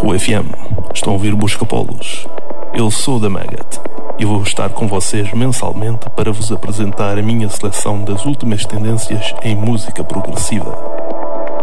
Marco FM. Estão a ouvir Busca Polos. Eu sou da Maggot e vou estar com vocês mensalmente para vos apresentar a minha seleção das últimas tendências em música progressiva.